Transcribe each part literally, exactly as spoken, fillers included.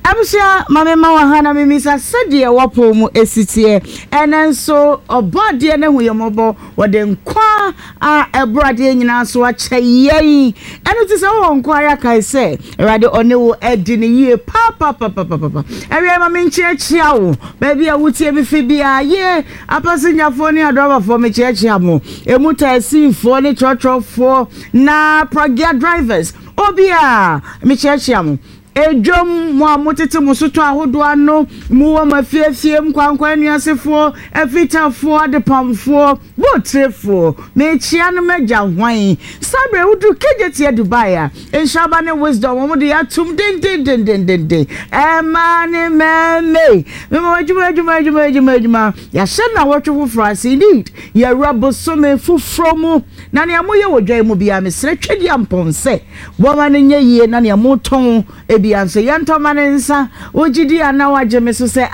Abusia mame ma wa hana me misa sede wopo mu esitie enenso obode ne huyemobo wode nkwa a ebrade nyina so akyeyei eno ti se wo nkwa ya kai se erade one wo edi ne yie pa pa pa pa pa pa ewe ma me nchiachia wo ba bia wutie bi fi bia ye apasinyafo ne adrobafo me chiachia mo emu taxi fo ne trotro na pragia drivers obia me chiachia mo ejom mo amotete musoto ahodo ano mu wo mafiefie mkwankwa nuasefo afitafo adepamfo botrefo me chia no magya hwan sabre wudu kejetie Dubai a enshaba ne wisdom wo de atum den den den den den den emane meme me mo adwuma adwuma adwuma adwuma adwuma ya shena wotwo France indeed ya rabo so me fufro mu na ne amoye wodwan mu bia me sere twedi amponse wo ma ne nye yie na ne amoton ebi anse yanto manensa ojidi ana wageme so se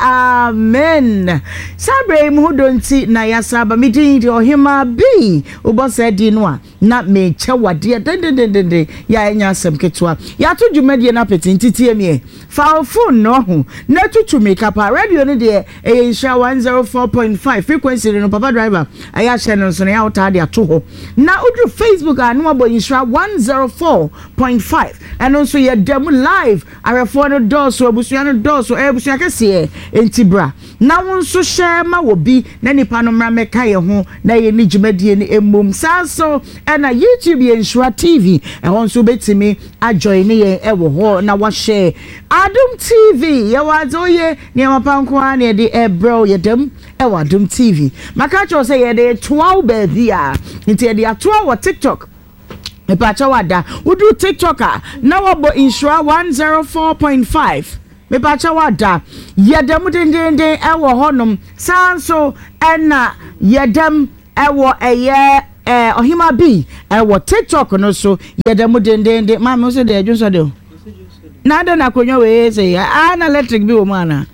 amen sabre mu hodonti na yasaba midin ohima bi obose di no a na meche wade den den den den ya enya asem ketwa ya to dwumadie na petintiti emi fa phone no ho na tutu makeup radio ne de e insha one oh four point five frequency no papa driver aya channel so na ya uta de ato ho na odu Facebook anu abo insha one oh four point five and also ye dem live arefo no doso abusua no doso e abusua kese entibra na wonso share ma wo bi na nipa no mra meka ye ho na ye ni djumadie ni emom sanso e na YouTube ye Nsura T V e wonso betimi ajoin ye e wo ho na wa share Adum T V ye wazo ye ni mapanko ani de e bro ye dem e wa Adum T V maka cho say ye de twelve ba dia nti ye de atwa wo TikTok me pacha wada udu TikToker na wabo Nsura one oh four point five me pacha wada yedem den den den ewo honum sanso ena yedem ewo eye eh ohima bi ewo TikTok no so yedem den den den ma me so de adwunso de na da na konyo we say ya na electric bi wo mana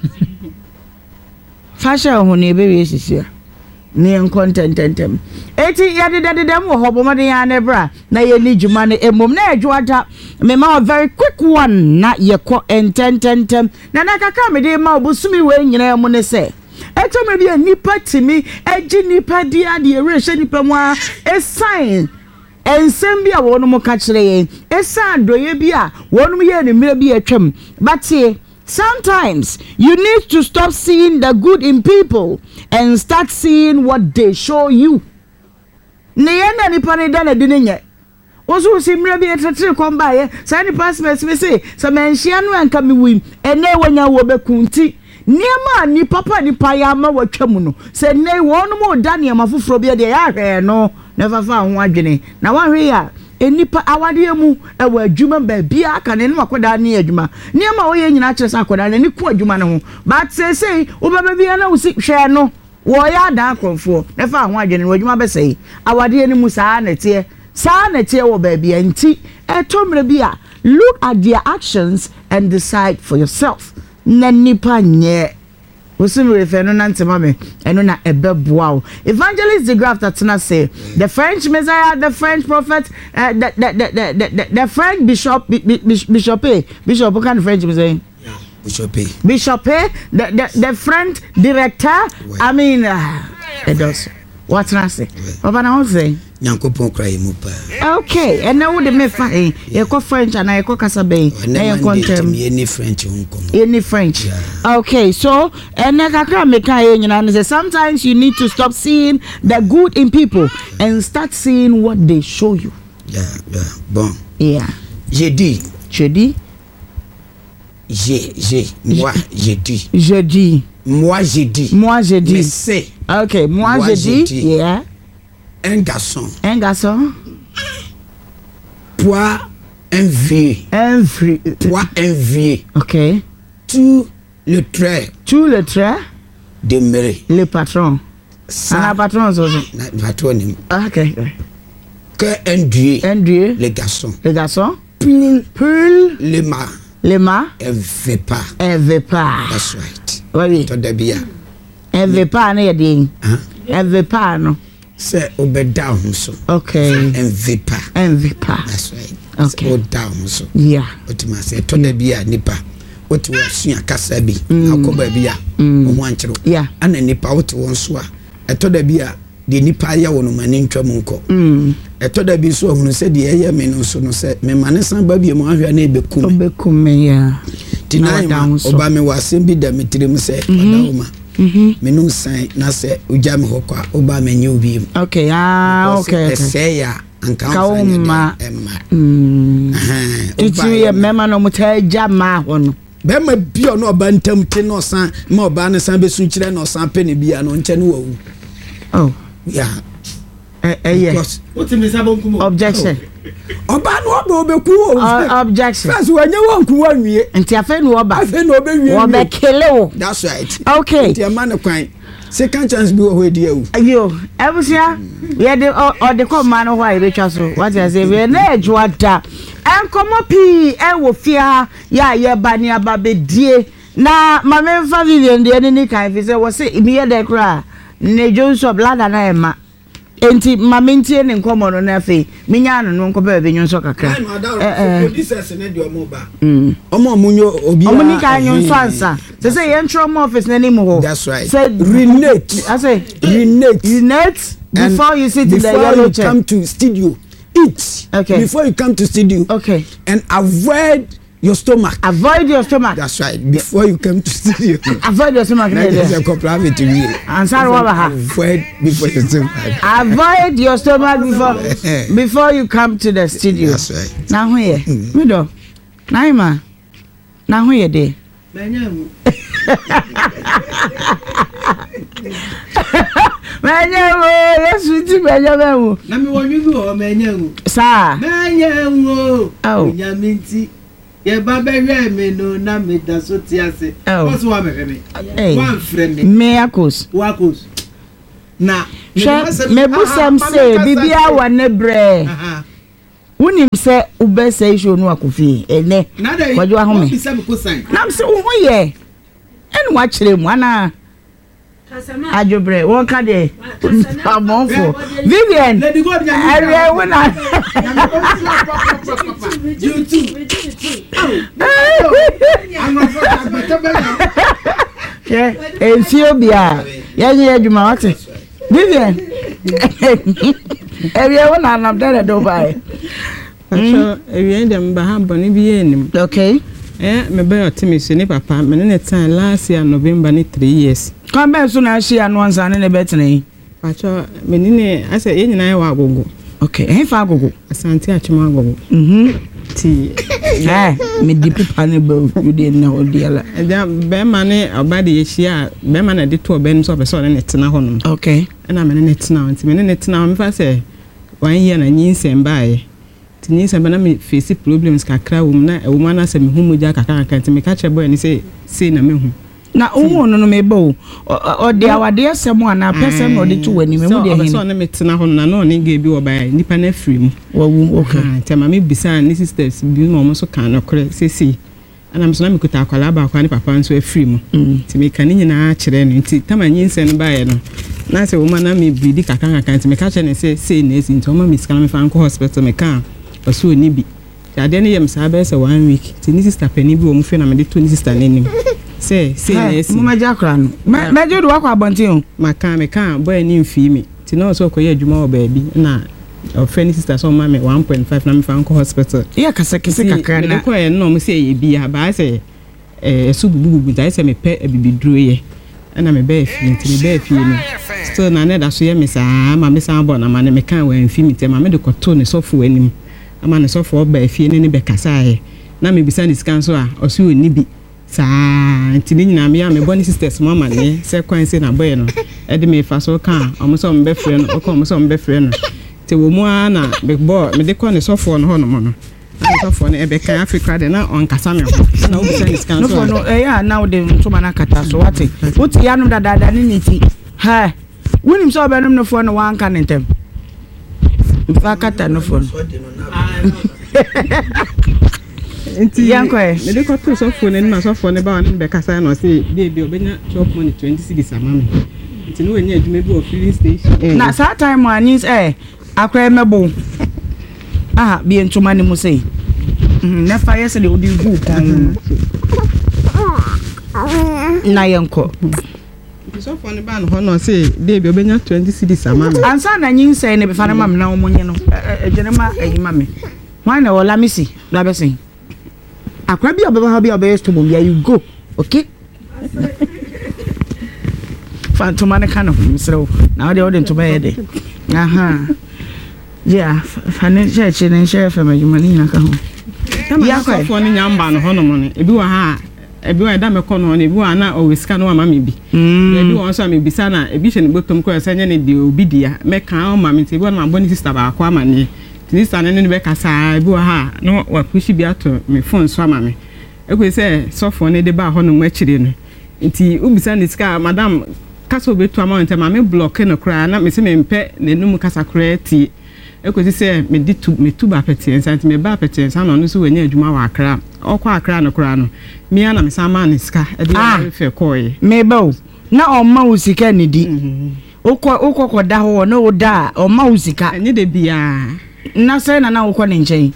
fashion ho ne be we sisia ni contententem eti yade dade dem wo hobomade ya na bra na ye ni djuma ne emom na adwada me ma a very quick one na ye ko entententem na na kaka me de ma obusumi we nyina mu ne se eto me bi nipa timi eji nipa di ade e re hye nipa mu a e sign ensem bi a wonu mo ka kire ye e sa doye bi a wonu ye ni mire bi atwam but sometimes you need to stop seeing the good in people and start seeing what they show you. Neyena ni pane dana dinenye. Oso simre bi etetre komba ye. Sa ni passport me say, so menhia no anka me wim. Ene wanya wo bekunti. Niema ni papa ni paya ma watwamu no. Se ne wonu mo daniel mafufuro bi de ya hwe no. Never fa ho adwene. Na wa hwe ya enipa awade mu ewa adwuma ba bia ka ne no akoda ne adwuma niema wo ye nyina kire sa akoda ne ku adwuma ne ho but say say wo baba bia na wo si hwe no wo ya da akonfo ne fa ho adwene wo adwuma be say awade ne mu saa na tie saa na tie wo ba bia nti etomre bia look at their actions and decide for yourself na nipa nye Usumi refeno nante mame eno na ebeboa. Evangelist de Graaf tatna say the French Messiah, the French prophet, uh, the, the, the, the, the, the French bishop bishop bishop what kind of French Messiah? Bishop Bishop the, the the French director. Wait. I mean uh, it does. What's I say? Papa na say Nyankopon kra yemu pa. Okay, and now the me fa eh e ko French and I ko kasa be na e kontem any French unkom. Any French. Yeah. Okay, so and kakra me kan e nyina say sometimes you need to stop seeing the good in people and start seeing what they show you. Yeah, yeah. Bon. Yeah. J'ai dit, j'ai dit j'ai j'ai moi j'ai dit. Je dis. Moi j'ai dit. Moi j'ai dit. Mais c'est. Okay, moi, moi j'ai dit. Yeah. Un garçon. Un garçon. Poids un vieux. Un vieux. Poids un vieux. Ok. Tout le trait. Tout le trait. Demeurer. Le patron. Ça. Un patron aussi. Patron. Ok. Que un dieu. Un dieu. Le garçon. Le garçon. Pull. Pull. Le mât. Le mât. Elle veut pas. Elle veut pas. That's right. Oui. Toi de bien. Elle veut pas, ne yedin. Elle veut pas, non. C'est au bed down so. Okay. Elle veut pas. Elle veut pas. That's right. Okay. Au down so. Yeah. Otima say toi de bien nipa. wote wo sua kasa bi na ko ba bi a wo ankyero ana nipa wote won so a eto da bi a de nipa ya wo no mane ntwam nko eto da bi so ohunu se de eye me no so no se me mane san ba bi mo ahwa na ebekum obekum me ya tinayima oba me wasem bi da metrim se odawoma mhm me no san na se uja me hokwa oba me nye obi okay ah okay okay se ya anka kauma mm itu ye mema no mutaja ma hono be ma bi ono oba ntam te no san ma oba ne san be su kire no san pe ne bia no nche no wawu oh yeah eh eh what me say bonkum objection oba no oba obeku objection first wanye wonku wanwie nti afa no oba afa no oba wie oba kele wo that's right okay nti ama ne kwan second chance bi wo di awu ayo ebusia we de o de come man ho ai betwa so what I say we na ejuada enkomo pi e wo fia ya ye ba ni aba bedie na ma me fa Vivian de ni kan fi say wo say mi ye de kra ne Johnson blada na e ma enti ma me ntie ne nkomo no na fe mi nya no no nko ba be nyonso kakra eh producers ne de omo ba mm omo munyo obi omo ni kan nyonso ansa say say ye ntro mo office na ni mo ho that's right say renate I say renate renate before you sit in the yellow chair come to studio eat okay before you come to studio okay and avoid your stomach avoid your stomach that's right before you come to studio avoid your stomach there's a compliment to me answer what avoid before your stomach avoid your stomach before before you come to the studio that's right now here me do naima now here dey menyamu menyamu yesu ti menyamu na me wonyu bi o menyamu sa menyamu oh nyaminti ye ba be hwe me no na me da so ti ase what's wa me me one friend me akos wakos na me busam say bibia wa ne bre unim se ube se isho no akofi ene kwajo ahome nam se wo ye en wa kire mu ana ajobre won ka de amonfo Vivian area wona you too yeah ensio bia yenye adwuma wate Vivian area wona na dare do bai so area dem ba ha boni bi enim okay eh me be otimis ni papa me ne time last year November ni three years come back so na share no ansa ne betene pacho me ni ne ase ye nyina wa agogo okay eh fa agogo asante achima agogo mhm ti eh me di pipa ne ba you dey na odiala e da be ma ne obade ye hia be ma na de to obe nso be so ne tena ho no okay na me ne tena nti me ne tena me fa se one year na nyinsem baaye ti nyinsem ba na me face problems kakra wo na e wo ma na se me hu moja kakra kakra nti me ka che boy ni se se na me hu na umu no no mebo o de awade asem ana person no de to wani me mu de hin so na me tena ho na no ne ge bi wo ba nipa na free mu wo okay nti ma me bisa ni sisters bi no mo so kan no kore sesi ana me so na me kuta akwala ba akwa ni papa nso free mu nti me kan ni na kire no nti tamanyi nsen ba ye no na se wo ma na me bi di kakra kakra nti me ka che ne se se na esi nti o ma me sika me fa nko hospital me kan oso ni bi ade ne yem sa ba se one week ti ni sister pani bi wo mu fe na me de to ni sister nenim say say yes mo maja kra no me je do akwa abontin o maka me kan boy ni mfi mi ti no so ko ye adwuma o baabi na o friend sister so ma me one point five na me fa nko hospital ya kasa kese kakra na ko ye no mo say ye bi ba say eh su bububu dai say me pe abibiduro ye na me ba fi nti me ba fi ni still na na da so ye me sa ma me sa bo na ma ne me kan wa mfi mi te ma me de ko to ne sofo anim ama ne sofo ba fi ni ne be kasa ye na me bisa ni scan so a o so oni bi sa ntini nyina me ya me boni sisters mama ne se kwan se na boy no e de me fa so kan o mo so mbe frɛ no o ko mo so mbe frɛ no te wo mu ana me bo me de ko ne sofo no ho no mo no na sofo ne e be kan Africa de na on kasa me ho na o bisa ni scan so no e ya na o de so mana kata so wate uti ya no dada ni niti ha wonim so be no no fo no wan kan ntem fa kata no fo Enti yankoe me de ko to so phone ni na so phone ne ba wan be kasa na say baby obenya chop money twenty cedis amami enti no wenya adwuma bi o filling station na sa time anis eh akra mebo ah bi entuma ni mu say mhm na fa yes de odi gu kan na yenko so for ne ban ho no say dey be obenya twenty cedis ama me ansa na nyin say ne be fa na mam na omonye no ejene ma eyi ma me why na wala misi la be sin akwa bi obeba ha bi obey to mum ya you go okay fa to man kan ho misro na ode ode to be de aha yeah fa ne church ne share fa majumani na ka ho ya so for ne nyamba no ho no mo ne ebi wa ha ebi wa da me kɔ no ebi wa na o wesika no ama me bi ebi won so me bisa na ebi hye ne botom kɔ sɛ nye ne de obi dia me kan o ma me ebi wa na bɔ ne sister ba akɔ ama ne sister ne ne be kasa ebi wa ha no wa pushi bi ato me phone so ama me ekwe sɛ so for ne de ba hɔ no mo akire no nti u bisa ne sika madam kasa obetu ama ntɛ ma me block no kra na me se me mpɛ ne num kasa kra ti ekozi se me di tu me tu ba pete nsanti me ba pete nsan no so wanya adwuma wa akra okwa akra no kra no me ana me sama ne sika e dey fe koy me ba na o ma usika ne di okọ okọ da ho na o da o ma usika enye de bia na se na na okọ ne nchen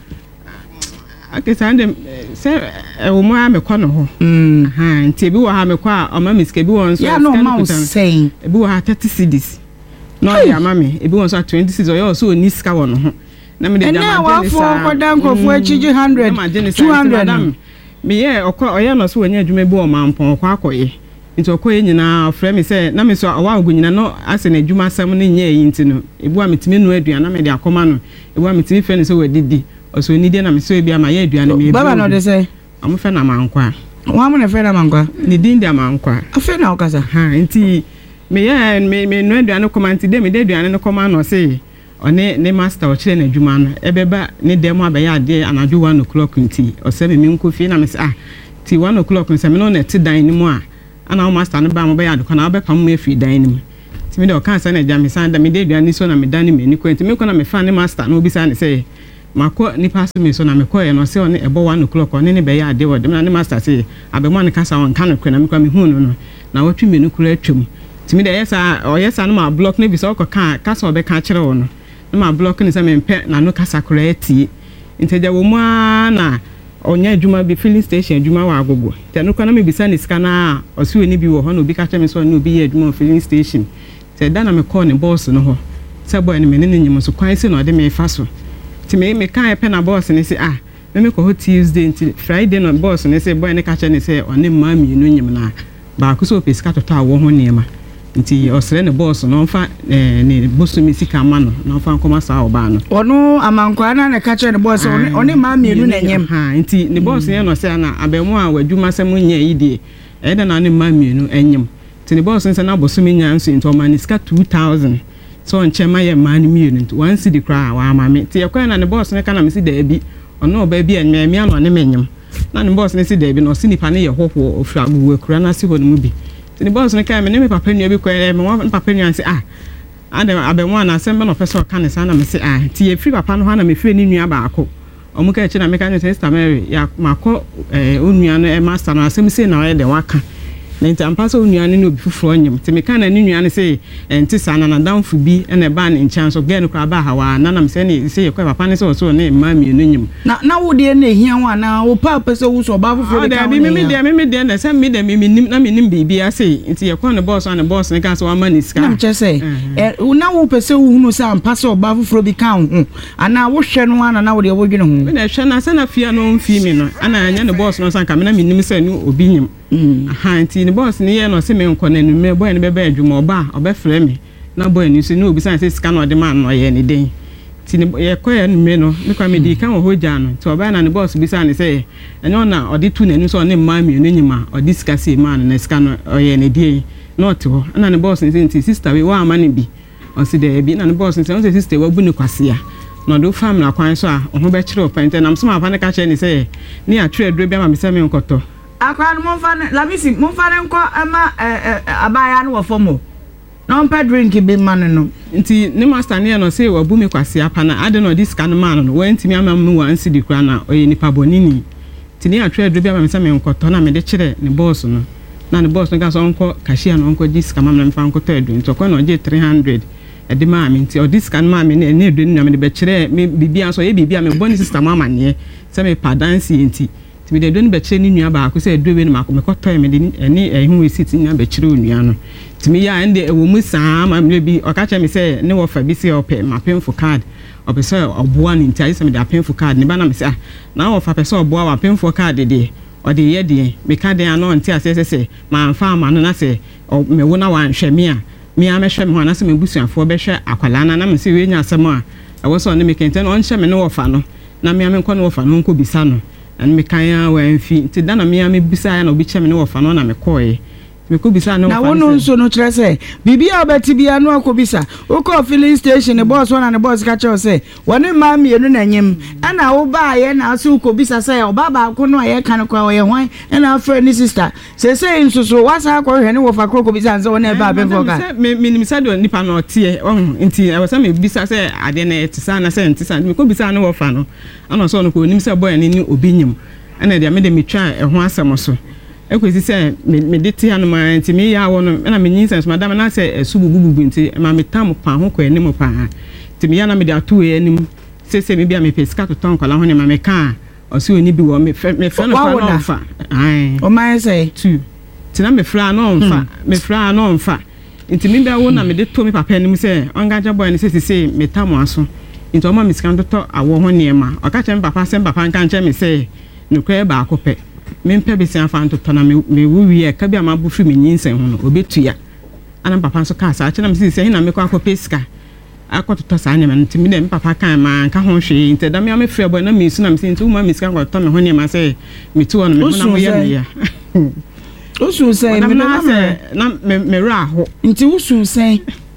akesa ndem se e wo mo a me kọ no ho mm ha nti bi wo ha me kọ a o ma me sika bi won so ya no ma usai e bi wo ha thirty cedis no ya mama ebi won so twenty-six o yo so oni ska won ho na me de jama jenisa na wa fo kodan kofu achiji one hundred two hundred me ye okọ oye no so wanya adwuma bi o mampon okọ akoye nti okọ nyina ofre me se na me so awa ogunyina no ase na adwuma sam no nya yi nti no ebi wa metimi no aduan na me de akoma no ebi wa metimi fe ne so wadidi o so ni de na me so ebi ama ye aduan me baba no de say amu fe na mankwa wa mu na fe na mankwa ni din de mankwa afe na okasa ha nti me ya me me no aduane komante de me de aduane no koma no say one ne master o kire na adwuma no ebeba ne dem abaya ade anadwo one o'clock nti o se me nko fi na me say ah ti one o'clock nse me no na ti dan ni mu a ana o master no ba mo ba ya do kana obeka mo afi dan ni mu ti me de o kan sa na ja me san da me de aduane so na me dan ni me ni ko nti me ko na me fa ne master no obi sa ne say mako ni pass me so na me ko ye no say one ebo one o'clock one ne be ya ade wo dem na ne master say abemo ne kasa won kan ko na me ko me hu no no na watwi me no kura atwam timi de yesa o yesa no ma block ne bi so ko kan kasa obe kan kire wo no no ma block ne se me mpe na no kasa kura ati inteja wo mu na onya adwuma bi filling station adwuma wa agogo te no kwa na me bisa ne sika na o si oni bi wo ho no obi ka kire me so no obi ye adwuma filling station te da na me call ne boss no ho se boy ne me ne nyim so kwan se no de me fa so ti me me kan e pe na boss ne se ah me me ko ho Tuesday nti Friday no boss ne se boy ne ka kire ne se oni ma mi no nyim na ba ku so pe sika tota wo ho ne ma nti osere ne boss no mfa eh ne boss mi sika ma no no mfa nkoma sa oba no ono amankwa na ne ka kire ne boss oni oni ma mienu na nyem ha nti ne boss ne no se na abemu a wadwuma sem nya yi de e da na ne ma mienu enyem nti ne boss nse na boss mi nya nso nti o ma ne sika two thousand so nche ma ye ma ne mienu nti one cedi kra wa ma me nti e kwa na ne boss ne ka na me si da bi ono oba bi enme me ano ne menyem na ne boss ne si da bi no si nipa ne ye hoho ofi agbuwe kra na si ho no mu bi the boss ne kai me ne papa nua bi kwa me mo papa nua say ah ade abemu na sembe no person ka ne sa na me say ah ti e free papa no ha na me free ni nua ba ako omu ka chi na me ka ne sister Mary ya makọ eh onua no e master na asem say na e de waka na nti ampa so onua ne obi fufuro nyem ti me ka na ni nua ne say enti sa na na danfu bi e na ba ne nchan so ge no kra ba ha wa na na me say ne say kwa papa ne so so ne ma mi no nyem na na wo de na ehia wa na wo papa so wo so ba fufuro de ka me me de me me de na say me de me nim na me nim bibi ase nti ye kwa ne boss na boss ne ka so wa ma ne ska na che say eh na wo pese wo hunu say ampa so ba fufuro bi ka ho ana wo hwe no ana na wo de wo dwene ho me na hwe na say na fia no mfi mi no ana anya ne boss no san ka me na me nim say no obi nyem aha nti ne boss ne ye no se me nkọ na nu me boy ne be ba adwuma oba obefre me na boy ni se no obi san se sika no de man no ye ne den ti ne ye kọ ya nu me no me kwa me di kan ho ja no ti oba na ne boss bi san ne se enyo na odi tu na nu so ne ma mi no nyima odi sika se man na sika no ye ne den no ti ho na ne boss ne se nti sister we wa ama ne bi on se de bi na ne boss ne se on se sister wa bu ne kwase ya no do family akwan so a ho be kire opente na mso ma fa ne ka kire ne se ne atwe aduro bi ama me se me nkoto akwa no monfa la mi si monfa ne nko ama abaya no wo fomo no mpa drink bi man no nti ne master ne no say wabu me kwase apa na ade no this can man no wenti mi ama mu wan cedi kra na oye nipa bonini ti ne atwe aduro bi ama me se me nkoto na me de kire ne boss no na ne boss no ga so onko cashier no onko this can man me fa nkoto aduro nti okọ no je three hundred e de ma me nti o this can man me ne ne aduro ni na me de be kire me bibia so ye bibia me boni sister mama ne se me pa dance nti ti me de do ni be kire ni nua ba ko se do we ni ma ko me ko toy me de ni ehun receipt ni be kire onua no ti me ya ende e wo mu saa ma me bi o ka kire me se ne wo fa bi se o pe ma penful card o pe se oboa ni ntia se me da penful card ni ba na me se ah na wo fa pe se oboa wa penful card de o de ye de me ka de ano ntia se se se ma fa ma no na se me wo na wa nhwe me a me a me hwe me ho na se me busuafo be hwe akwala na na me se we nya asem a e wo so ne me kente no on hwe me ne wo fa no na me a me nko ne wo fa no nko bisa no and me kan ya wa mfi ti da na me a me bisa ya na obi che me ne wo fa no na me koe me ko bisa no na wono nso no kire se bibia obeti bia no akobisa wo ko filling station the boss one and the boss ka che say woni ma mienu na nyem ana wo ba ye na aso ko bisa say oba ba ko no ye kan ko ye hwan na afre ni sister say say nso so wasa ko hwe ne wo fa ko bisa nso wona ba be for ka me me nimisa do nipa no tie on nti e wasa me bisa say ade na etisa na say ntisa me ko bisa no wo fa no ana so no ko nimisa boy ni obi nyem ana dia me de me twa e ho asem so ekwesi se me de ti anu ma nti me ya wo no na me nyin sense madam na se esubu bubu nti ma me tam pa ho ko enim pa nti me ya na me de atu e enim se se me bia me pesika to ton kwala ho ne ma me ka o se oni bi wo me me fra no fa no fa ai o ma say tu ti na me fra no mfa me fra no mfa nti me bia wo na me de to me papa enim se ongaja boy ne se se me tam aso nti o ma me sika to awo ho ne ma o ka che me papa se papa nka che me se nukwe ba akopɛ me mpe be sian fa ntoto na me me wuwie ka bia ma bu fi me nyinsen ho no obetua ana papa nso ka sa achena me sisi na me kwa akopɛ sika akototo sa ne me ntimi de me papa kan ma nka ho hwe nti da me me frɛ boy na me su na me sisi nti ma me sika ko to me ho ne ma se me tu on me ho na mo ye me ya usu sai me na na me me ra ho nti usu sai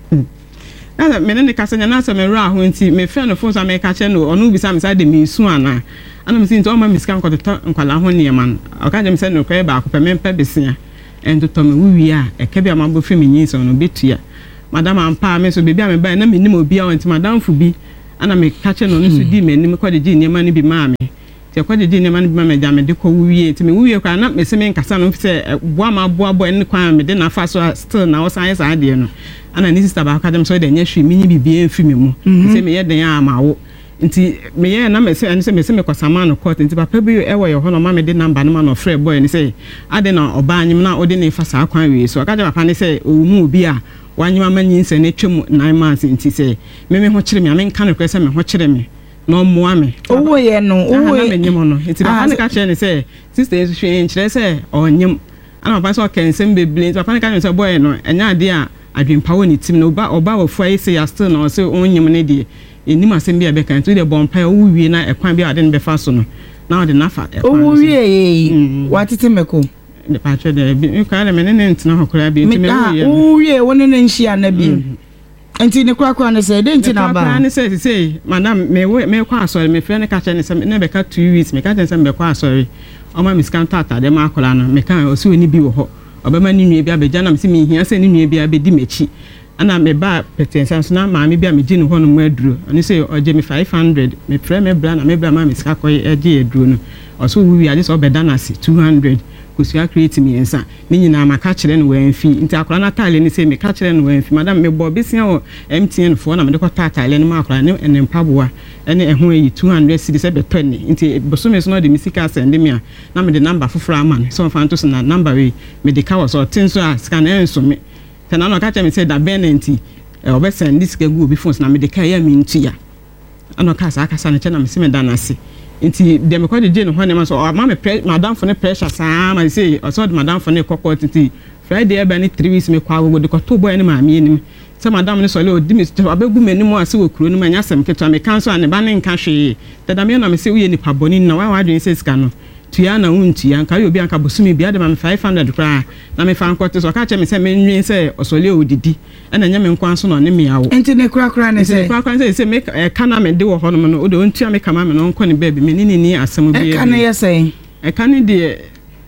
na me ne ka sanya na so me ra ho nti me frɛ no phone sa me ka che no onu bisa me sa de me su ana ana me sinto ma miska nko to nkwala ho ne man aka je me se no kwe ba ko pe me mpa besia ento to me wuwi a e ka bia ma bo femi nyin so no betua madam ampa me so bebia me ba na me nim obi a wonti madam fu bi ana me ka che no no so di me nim ko de ji ne ma ne bi ma me te ko de ji ne ma ne bi ma me ja me de ko wuwi ti me wuwi kwa na me se me nkasa no se boa ma boa boa ne kwa me de na fa so still na wo san yes ade no ana ni sister ba ka dem so de nya hwi me nyi bibia enfi me mu se me ye den a ma wo nti me ye na me se ani se me se me kwasama no court nti papa bi e wo ye ho no ma me de number no ma no frɛ boy ni say ade na oba anyim na ode ne fa sa kwan wi so aka je papa ni say owu obi a wanyima manyin se ne twem nine months nti say me me ho kire me ame nka no kre se me ho kire me no moa me owo ye no owo ye me nyim no nti papa ni ka kire ni say sister is hwe kire say onyim ana papa so kan sem beble nti papa ni ka no say boy no enya ade a adwempa wo ni tim no oba oba wo fo say ya still no say onyim ne de eni ma sem bia be kan to de bompa o wie na ekwan bia ade ne be fa so no na ode na fa ekwan o wie yi watete meko de pa che de bi ka na me ne ntina hokora bi ti me wie o wie woni ne nhia na bi enti ne kwa kwa ne se de enti na ba kwa ne se se madam me me kwa asori me fre ne ka che ne se ne be ka two weeks me ka che se me kwa asori o ma miskan tata de ma akola no me kan o si oni bi wo ho obema ni nwie bia be jana me se me hia se ni nwie bia be di mechi ana me ba petensa so na ma me bia me gi no ho no mu aduro oni say oje me five hundred me pre me bra na me bra ma me sika koy eje aduro no oso wuwi ade so obeda na se two hundred kusia create me ensa ni nyina ma ka kire no wanfi nti akora na tale ni say me ka kire no wanfi madam me bo besia o M T N fo na me de ko tale ni ma akora ne ene mpaboa ene ehun yi two hundred cedis e beto ni nti boso me so no de me sika send me a na me de number foforo aman so fa nto so na number we me de ka wo so tin so a scan enso me tena no ka che me say da benenti e obe send this ke go obi phones na me de ka ya me ntia ano ka sa aka sa ne che na me se me da na se nti de me ko de no ho ne ma so ma me madam for ne pressure sa ma say o so de madam for ne kokko titi Friday ebe ni three weeks me kwa go de ko to boy ne ma me ni se madam ne so le o di me abegu me ni mo ase wo kuro no ma nya sem keto me kan so ane ba ne nka hwe te da me na me say wo ye ni paboni na wa wa dwen se sika no tuya na unti anka yo bi anka bosumi bi ade ma me five hundred kra na me fa nkote so ka che me se me nwin se osole odidi ena nya me nkwan so no ne me awo enti ne kra kra ne se kra kra se se me kana me de wo ho no no o de ontua me kama me no nko ne baby me ni ni asem bi e kana ye se e kana de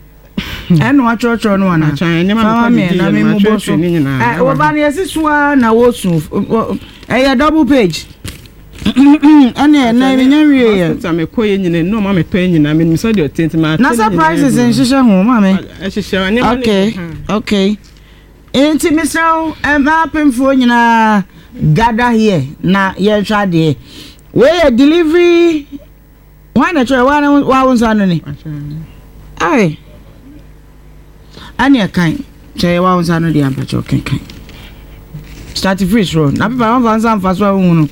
eno achocho no ana acha ne ma me na me mo boso eh wo ba ne yesisua na wo su eh ya double page ane na me nya wie ya ta me koye nyine no ma me to nyina me so de otenti ma na surprises en hihye ho ma me e hihye ne ma okay okay enti me so em happen for nyina gather here na ye twa de we delivery why na try why wa won sa no ni ai anya kan che wa unsa no dia mpacho kan kan start freeze roll na papa wan fan san fa so hu no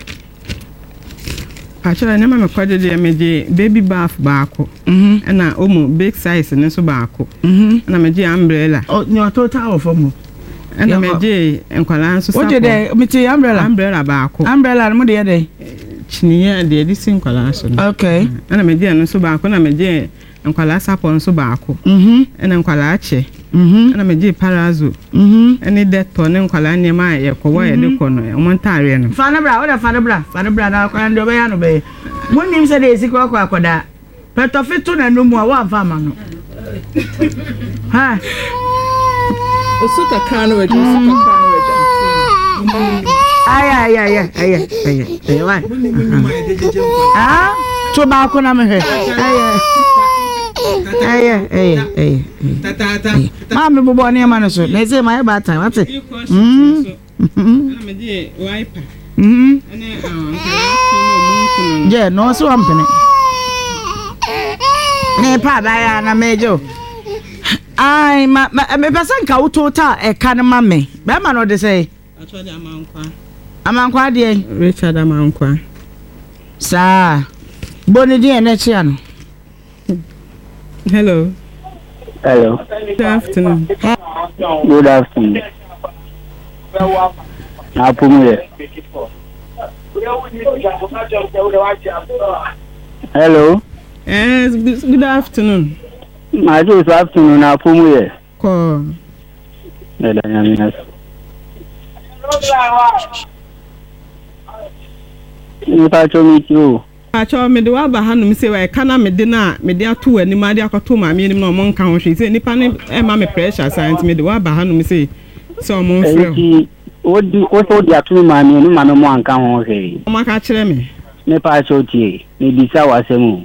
achara ne ma me kwade de meje baby bath baako mhm na omo big size ne so baako mhm na meje umbrella oh no total of omo na meje enkwala nso sa what de me ti umbrella umbrella baako umbrella no de de chiniya de de sin kwala so okay na meje no so baako na meje enkwala sapo nso baako mhm na enkwala ache mhm na meje parazo mhm ene de to ne enkwala ne ma ye ko wa ye de ko no o ntare no fa na bra what fa na bra fa na bra na kwa ndo be ya no be munim se de esiko kwa akoda peto fitu na no mu a wa fa ma no ha osuka kan we osuka kan we ay ay ay ay ay ay wa ah to ba ko na me he ay ay ay ay tata tata ma me bobo ne ma no so na say my bad time what mm na meje wiper mhm ene ah je no so ampene ne pa ba ya na mejo ai ma me person ka utota e kan ma me be ma no de say achode amankwa amankwa de Richard amankwa sa boni de na chia no hello hello good afternoon good afternoon Apumuye. Hello. Yes, good afternoon. My good afternoon, Apumuye. Ko. Ela nyamina. Ni pa cho mi tu. Acho me de wa ba hanum se wa kana me de na me de ato ani ma de akoto ma me ni na mo nka ho hwe se nipa ne e ma me pressure science me de wa ba hanum se so mo mfre. Odi oto di atu ma me ni ma no mo anka ho hwe. O ma ka kire me. Ne pa cho tie. Ni bisa wasemu.